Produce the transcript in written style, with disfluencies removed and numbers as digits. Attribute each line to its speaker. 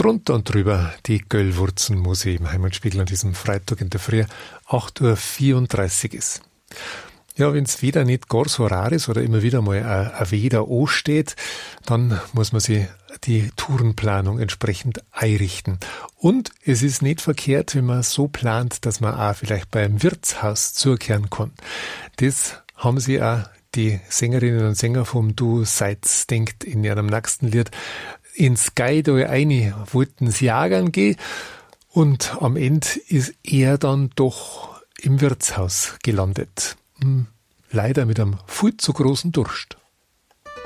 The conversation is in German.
Speaker 1: Drunter und drüber die Göllwurzenmusik im Heimatspiegel an diesem Freitag in der Früh 8.34 Uhr ist. Ja, wenn's wieder nicht gar so rar ist oder immer wieder mal ein Wetter ansteht, dann muss man sich die Tourenplanung entsprechend einrichten. Und es ist nicht verkehrt, wenn man so plant, dass man auch vielleicht beim Wirtshaus zukehren kann. Das haben sie auch die Sängerinnen und Sänger vom Du Seid's denkt in ihrem nächsten Lied. Ins Geidal rein wollten sie jagen gehen und am Ende ist er dann doch im Wirtshaus gelandet. Leider mit einem viel zu großen Durst.